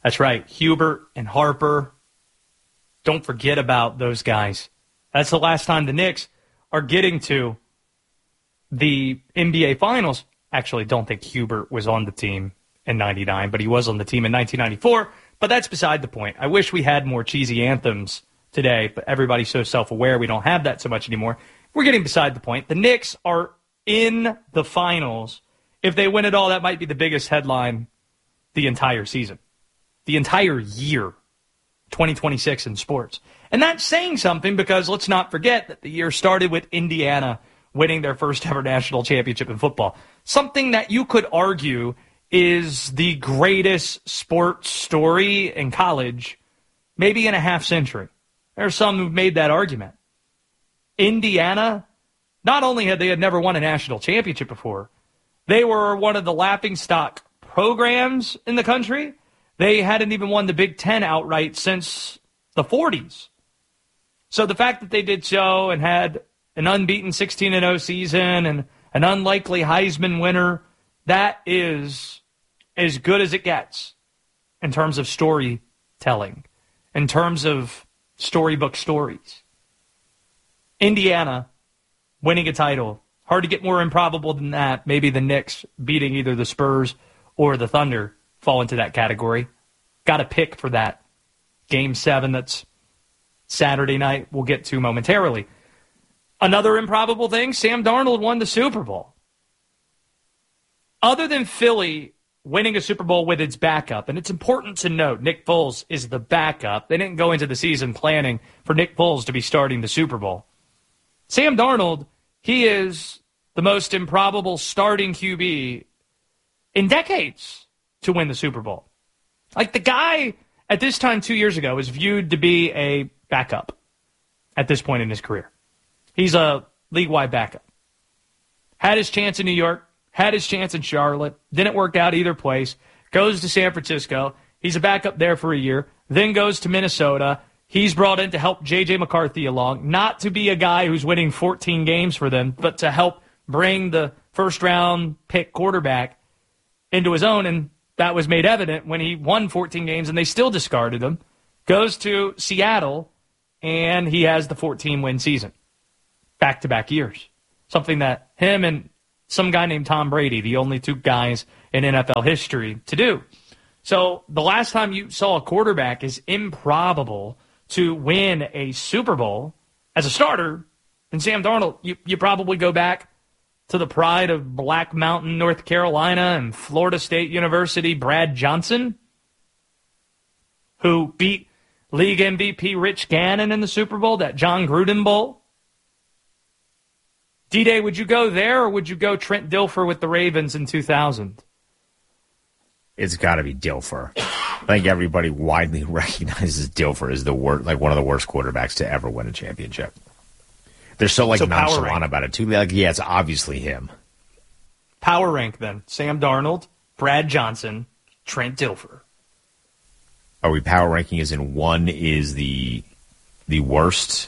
That's right. Hubert and Harper. Don't forget about those guys. That's the last time the Knicks are getting to the NBA Finals. Actually, don't think Hubert was on the team in 99, but he was on the team in 1994. But that's beside the point. I wish we had more cheesy anthems today, but everybody's so self-aware we don't have that so much anymore. We're getting beside the point. The Knicks are in the finals. If they win it all, that might be the biggest headline the entire season. The entire year, 2026 in sports. And that's saying something because let's not forget that the year started with Indiana winning their first ever national championship in football. Something that you could argue is the greatest sports story in college, maybe in a half century. There are some who've made that argument. Indiana, not only had they never won a national championship before, they were one of the laughingstock programs in the country. They hadn't even won the Big Ten outright since the 40s. So the fact that they did so and had an unbeaten 16-0 season and an unlikely Heisman winner, that is as good as it gets in terms of storytelling, in terms of storybook stories. Indiana winning a title, hard to get more improbable than that. Maybe the Knicks beating either the Spurs or the Thunder fall into that category. Got to pick for that. Game 7 that's Saturday night we'll get to momentarily. Another improbable thing, Sam Darnold won the Super Bowl. Other than Philly winning a Super Bowl with its backup, and it's important to note Nick Foles is the backup. They didn't go into the season planning for Nick Foles to be starting the Super Bowl. Sam Darnold, he is the most improbable starting QB in decades to win the Super Bowl. Like the guy at this time 2 years ago was viewed to be a backup at this point in his career. He's a league-wide backup. Had his chance in New York, had his chance in Charlotte, didn't work out either place, goes to San Francisco. He's a backup there for a year, then goes to Minnesota. He's brought in to help J.J. McCarthy along, not to be a guy who's winning 14 games for them, but to help bring the first-round pick quarterback into his own, and that was made evident when he won 14 games and they still discarded him. Goes to Seattle, and he has the 14-win season. Back-to-back years. Something that him and some guy named Tom Brady, the only two guys in NFL history to do. So the last time you saw a quarterback is improbable to win a Super Bowl as a starter, and Sam Darnold, you probably go back to the pride of Black Mountain, North Carolina, and Florida State University, Brad Johnson, who beat league MVP Rich Gannon in the Super Bowl, that John Gruden Bowl. D-Day, would you go there, or would you go Trent Dilfer with the Ravens in 2000? It's got to be Dilfer. I think everybody widely recognizes Dilfer as the worst, like one of the worst quarterbacks to ever win a championship. They're so nonchalant about it too. Like, yeah, it's obviously him. Power rank then: Sam Darnold, Brad Johnson, Trent Dilfer. Are we power ranking as in one is the worst?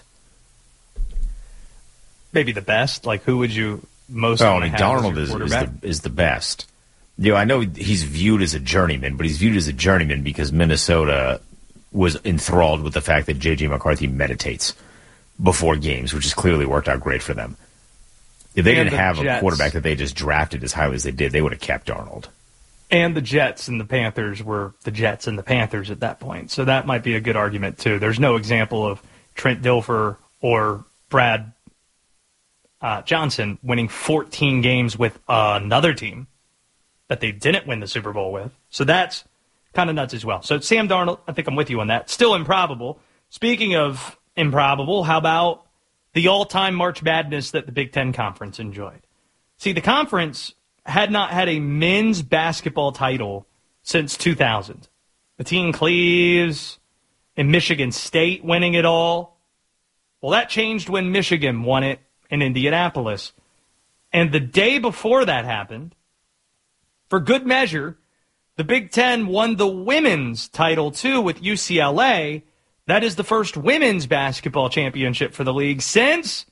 Maybe the best. Like, who would you most? Darnold is the best. You know, I know he's viewed as a journeyman, but he's viewed as a journeyman because Minnesota was enthralled with the fact that J.J. McCarthy meditates before games, which has clearly worked out great for them. If they didn't have a quarterback that they just drafted as highly as they did, they would have kept Darnold. And the Jets and the Panthers were the Jets and the Panthers at that point. So that might be a good argument, too. There's no example of Trent Dilfer or Brad Johnson winning 14 games with another team that they didn't win the Super Bowl with. So that's kind of nuts as well. So Sam Darnold, I think I'm with you on that. Still improbable. Speaking of improbable, how about the all-time March Madness that the Big Ten Conference enjoyed? See, the conference had not had a men's basketball title since 2000. Mateen Cleaves and Michigan State winning it all. Well, that changed when Michigan won it in Indianapolis. And the day before that happened, for good measure, the Big Ten won the women's title, too, with UCLA. That is the first women's basketball championship for the league since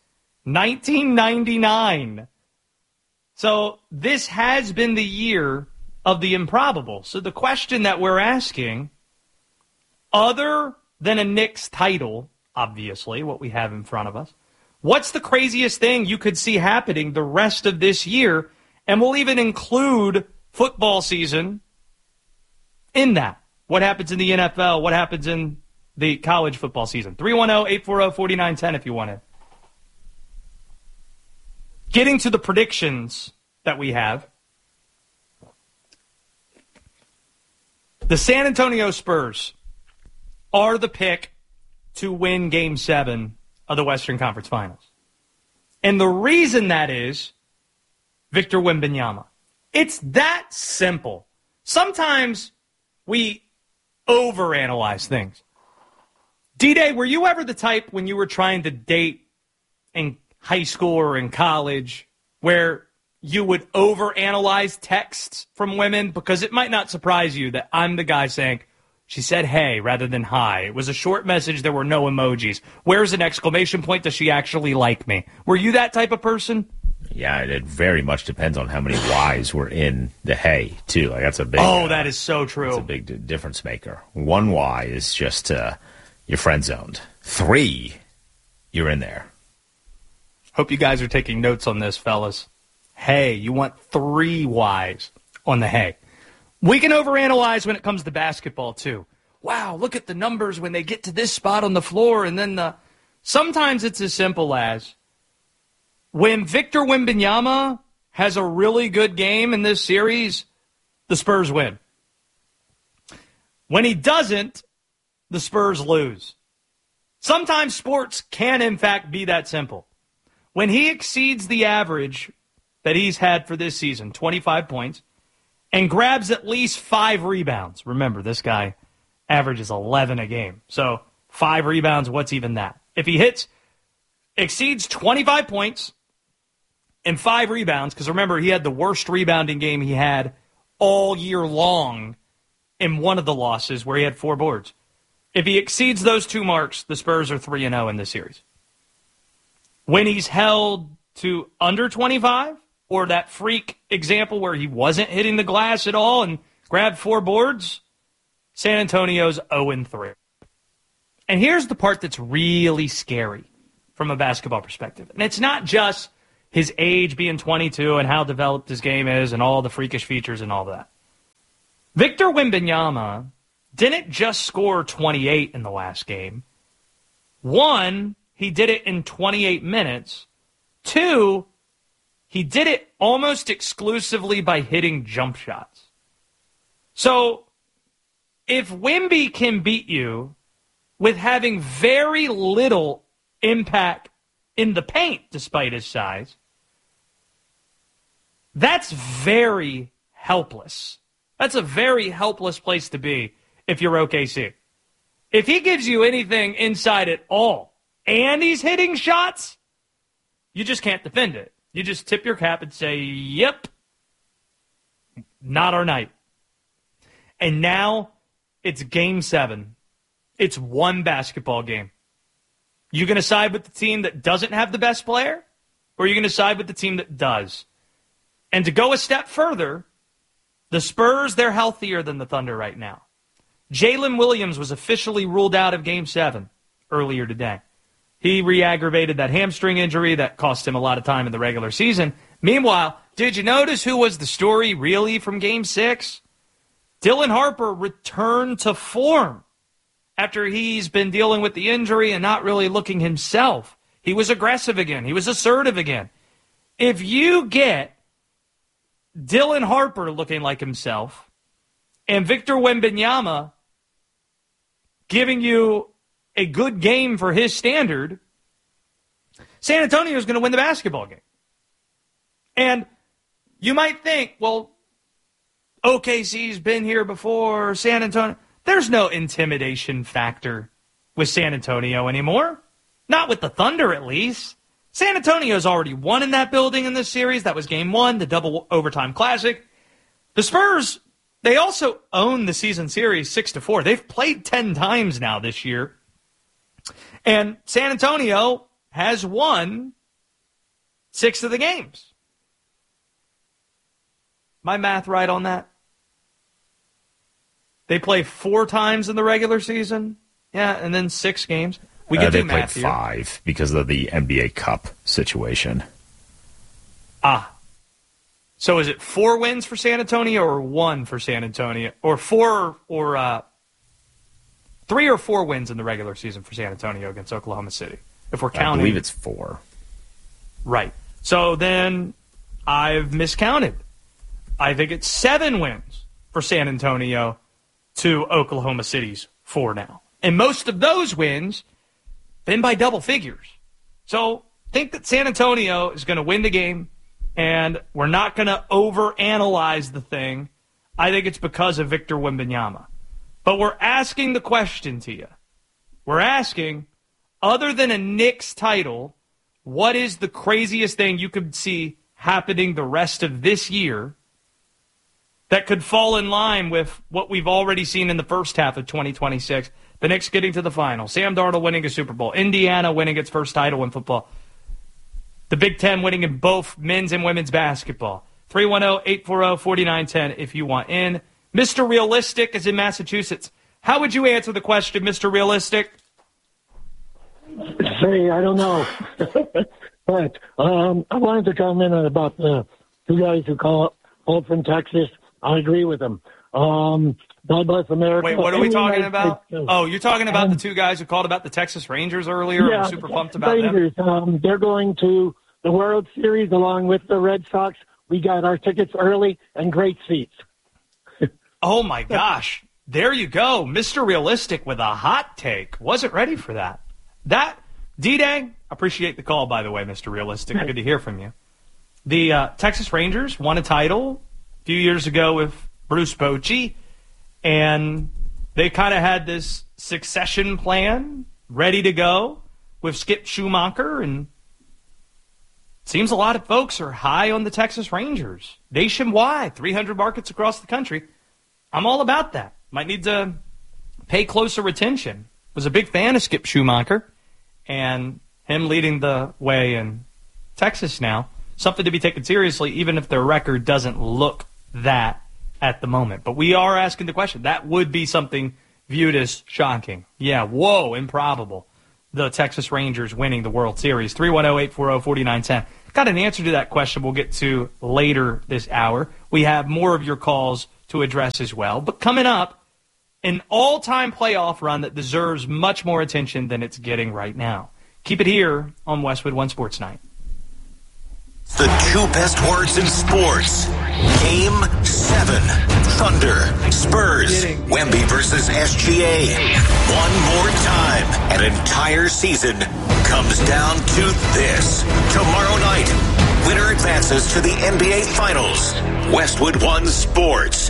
1999. So this has been the year of the improbable. So the question that we're asking other than a Knicks title, obviously, what we have in front of us, what's the craziest thing you could see happening the rest of this year? And we'll even include football season in that. What happens in the NFL? What happens in the college football season? 310-840-4910 if you want it. Getting to the predictions that we have. The San Antonio Spurs are the pick to win Game 7 of the Western Conference Finals. And the reason that is Victor Wembanyama. It's that simple. Sometimes we overanalyze things. D-Day, were you ever the type when you were trying to date in high school or in college where you would overanalyze texts from women? Because it might not surprise you that I'm the guy saying, she said hey rather than hi. It was a short message. There were no emojis. Where's an exclamation point? Does she actually like me? Were you that type of person? Yeah, it very much depends on how many Y's were in the hey, too. Like that's a big. That is so true. It's a big difference maker. 1 Y is just you're friend zoned. 3, you're in there. Hope you guys are taking notes on this, fellas. Hey, you want 3 Y's on the hey. We can overanalyze when it comes to basketball, too. Wow, look at the numbers when they get to this spot on the floor, and then sometimes it's as simple as when Victor Wembanyama has a really good game in this series, the Spurs win. When he doesn't, the Spurs lose. Sometimes sports can, in fact, be that simple. When he exceeds the average that he's had for this season, 25 points, and grabs at least 5 rebounds. Remember, this guy averages 11 a game. So 5 rebounds, what's even that? If he exceeds 25 points and 5 rebounds, because remember, he had the worst rebounding game he had all year long in one of the losses where he had 4 boards. If he exceeds those 2 marks, the Spurs are 3-0 in this series. When he's held to under 25, or that freak example where he wasn't hitting the glass at all and grabbed 4 boards, San Antonio's 0-3. And here's the part that's really scary from a basketball perspective. And it's not just his age being 22 and how developed his game is and all the freakish features and all that. Victor Wembanyama didn't just score 28 in the last game. 1, he did it in 28 minutes. 2, he did it almost exclusively by hitting jump shots. So if Wemby can beat you with having very little impact in the paint despite his size, that's very helpless. That's a very helpless place to be if you're OKC. If he gives you anything inside at all and he's hitting shots, you just can't defend it. You just tip your cap and say, yep, not our night. And now it's Game 7. It's one basketball game. You going to side with the team that doesn't have the best player, or are you going to side with the team that does? And to go a step further, the Spurs, they're healthier than the Thunder right now. Jalen Williams was officially ruled out of Game 7 earlier today. He re-aggravated that hamstring injury that cost him a lot of time in the regular season. Meanwhile, did you notice who was the story really from Game 6? Dylan Harper returned to form after he's been dealing with the injury and not really looking himself. He was aggressive again. He was assertive again. If you get Dylan Harper looking like himself and Victor Wembanyama giving you a good game for his standard, San Antonio is going to win the basketball game. And you might think, well, OKC's been here before, San Antonio. There's no intimidation factor with San Antonio anymore. Not with the Thunder, at least. San Antonio's already won in that building in this series. That was Game 1, the double overtime classic. The Spurs, they also own the season series 6-4. They've played 10 times now this year. And San Antonio has won 6 of the games. My math right on that? They play 4 times in the regular season. Yeah, and then 6 games. We can do math here. They played 5 because of the NBA Cup situation. So is it 4 wins for San Antonio or 1 for San Antonio? Or 4 or 3 or 4 wins in the regular season for San Antonio against Oklahoma City? If we're counting. I believe it's 4. Right. So then I've miscounted. I think it's 7 wins for San Antonio to Oklahoma City's 4 now. And most of those wins been by double figures. So think that San Antonio is going to win the game, and we're not going to overanalyze the thing. I think it's because of Victor Wembanyama. But we're asking the question to you. We're asking, other than a Knicks title, what is the craziest thing you could see happening the rest of this year that could fall in line with what we've already seen in the first half of 2026? The Knicks getting to the final, Sam Darnold winning a Super Bowl, Indiana winning its first title in football, the Big Ten winning in both men's and women's basketball. 310-840-4910 if you want in. Mr. Realistic is in Massachusetts. How would you answer the question, Mr. Realistic? Say, I don't know. But I wanted to comment about the 2 guys who called from Texas. I agree with them. God bless America. Wait, what are we talking about? Oh, you're talking about the 2 guys who called about the Texas Rangers earlier? Yeah, I'm super pumped about Rangers. them. They're going to the World Series along with the Red Sox. We got our tickets early and great seats. Oh, my gosh. There you go. Mr. Realistic with a hot take. Wasn't ready for that. D-Day, appreciate the call, by the way, Mr. Realistic. Good to hear from you. The Texas Rangers won a title a few years ago with Bruce Bochy, and they kind of had this succession plan ready to go with Skip Schumacher, and it seems a lot of folks are high on the Texas Rangers. Nationwide, 300 markets across the country. I'm all about that. Might need to pay closer attention. Was a big fan of Skip Schumacher and him leading the way in Texas now. Something to be taken seriously, even if their record doesn't look that at the moment. But we are asking the question. That would be something viewed as shocking. Yeah, whoa, improbable. The Texas Rangers winning the World Series. 310-840-4910. Got an answer to that question we'll get to later this hour. We have more of your calls to address as well. But coming up, an all-time playoff run that deserves much more attention than it's getting right now. Keep it here on Westwood One Sports Night. The 2 best words in sports. Game 7. Thunder. Spurs. Wemby versus SGA. One more time. An entire season comes down to this. Tomorrow night, winner advances to the NBA Finals. Westwood One Sports.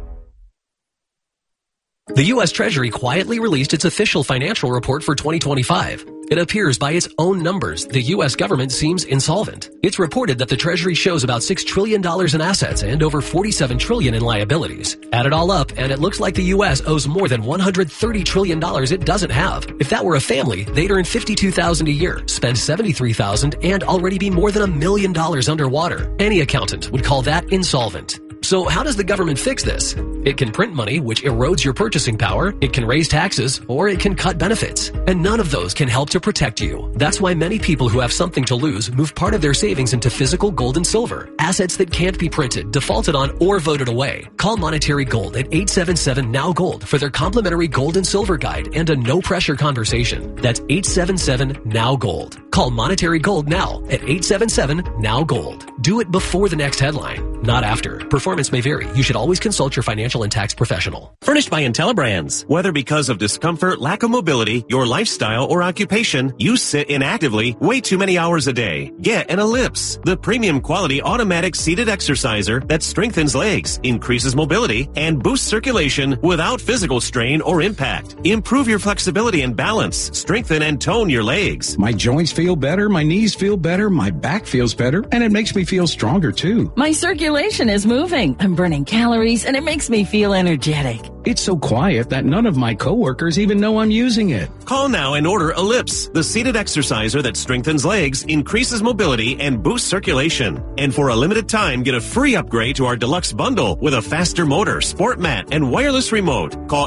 The U.S. Treasury quietly released its official financial report for 2025. It appears by its own numbers, the U.S. government seems insolvent. It's reported that the Treasury shows about $6 trillion in assets and over $47 trillion in liabilities. Add it all up, and it looks like the U.S. owes more than $130 trillion it doesn't have. If that were a family, they'd earn $52,000 a year, spend $73,000, and already be more than $1 million underwater. Any accountant would call that insolvent. So how does the government fix this? It can print money, which erodes your purchasing power, it can raise taxes, or it can cut benefits. And none of those can help to protect you. That's why many people who have something to lose move part of their savings into physical gold and silver, assets that can't be printed, defaulted on, or voted away. Call Monetary Gold at 877-NOW-GOLD for their complimentary gold and silver guide and a no-pressure conversation. That's 877-NOW-GOLD. Call Monetary Gold now at 877-NOW-GOLD. Do it before the next headline, not after. Performance may vary. You should always consult your financial and tax professional. Furnished by IntelliBrands. Whether because of discomfort, lack of mobility, your lifestyle, or occupation, you sit inactively way too many hours a day. Get an Ellipse, the premium quality automatic seated exerciser that strengthens legs, increases mobility, and boosts circulation without physical strain or impact. Improve your flexibility and balance. Strengthen and tone your legs. My joints feel better, my knees feel better, my back feels better, and it makes me feel stronger too. My circulation is moving. I'm burning calories, and it makes me feel energetic. It's so quiet that none of my coworkers even know I'm using it. Call now and order Ellipse, the seated exerciser that strengthens legs, increases mobility, and boosts circulation. And for a limited time, get a free upgrade to our deluxe bundle with a faster motor, sport mat, and wireless remote. Call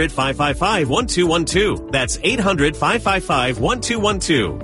800-555-1212. That's 800-555-1212.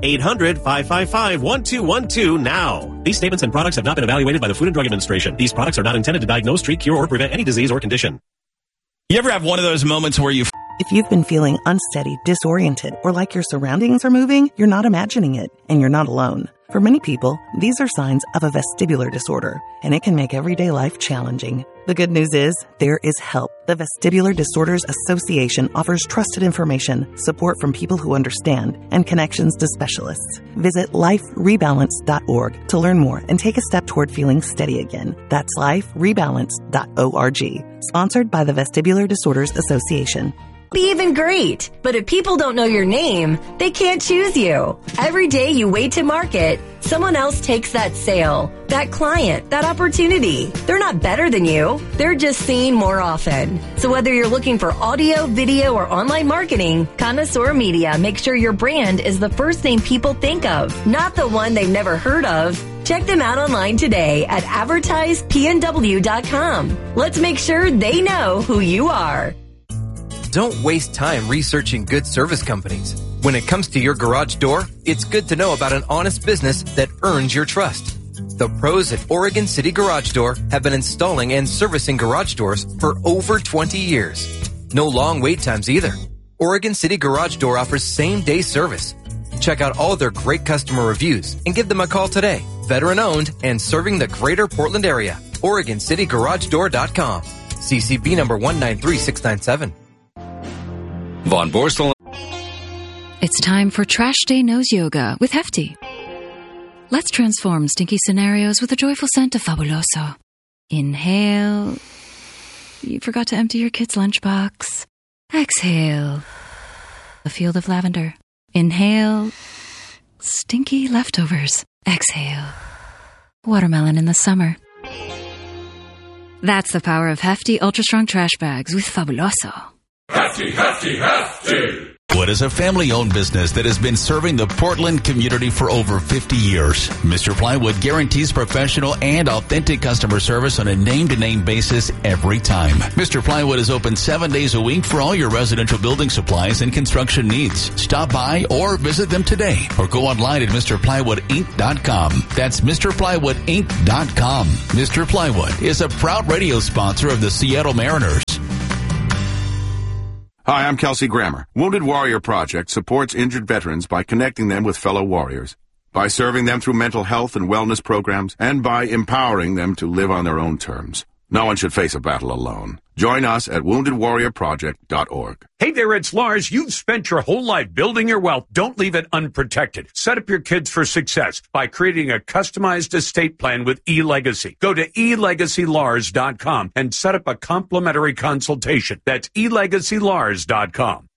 800-555-1212 now. These statements and products have not been evaluated by the Food and Drug Administration. These products are not intended to diagnose, treat, cure, or prevent any disease or condition. You ever have one of those moments where you... If you've been feeling unsteady, disoriented, or like your surroundings are moving, you're not imagining it, and you're not alone. For many people, these are signs of a vestibular disorder, and it can make everyday life challenging. The good news is, there is help. The Vestibular Disorders Association offers trusted information, support from people who understand, and connections to specialists. Visit liferebalance.org to learn more and take a step toward feeling steady again. That's liferebalance.org. Sponsored by the Vestibular Disorders Association. Be even great. But if people don't know your name, they can't choose you. Every day you wait to market, someone else takes that sale, that client, that opportunity. They're not better than you. They're just seen more often. So whether you're looking for audio, video, or online marketing, Connoisseur Media makes sure your brand is the first name people think of, not the one they've never heard of. Check them out online today at advertisepnw.com. Let's make sure they know who you are. Don't waste time researching good service companies. When it comes to your garage door, it's good to know about an honest business that earns your trust. The pros at Oregon City Garage Door have been installing and servicing garage doors for over 20 years. No long wait times either. Oregon City Garage Door offers same-day service. Check out all their great customer reviews and give them a call today. Veteran-owned and serving the greater Portland area. OregonCityGarageDoor.com. CCB number 193697. Von Borstel. It's time for Trash Day Nose Yoga with Hefty. Let's transform stinky scenarios with a joyful scent of Fabuloso. Inhale. You forgot to empty your kid's lunchbox. Exhale. A field of lavender. Inhale. Stinky leftovers. Exhale. Watermelon in the summer. That's the power of Hefty Ultra Strong Trash Bags with Fabuloso. Hefty, hefty, hefty! Wood is a family-owned business that has been serving the Portland community for over 50 years. Mr. Plywood guarantees professional and authentic customer service on a name-to-name basis every time. Mr. Plywood is open 7 days a week for all your residential building supplies and construction needs. Stop by or visit them today or go online at MrPlywoodInc.com. That's MrPlywoodInc.com. Mr. Plywood is a proud radio sponsor of the Seattle Mariners. Hi, I'm Kelsey Grammer. Wounded Warrior Project supports injured veterans by connecting them with fellow warriors, by serving them through mental health and wellness programs, and by empowering them to live on their own terms. No one should face a battle alone. Join us at WoundedWarriorProject.org. Hey there, it's Lars. You've spent your whole life building your wealth. Don't leave it unprotected. Set up your kids for success by creating a customized estate plan with eLegacy. Go to eLegacyLars.com and set up a complimentary consultation. That's eLegacyLars.com.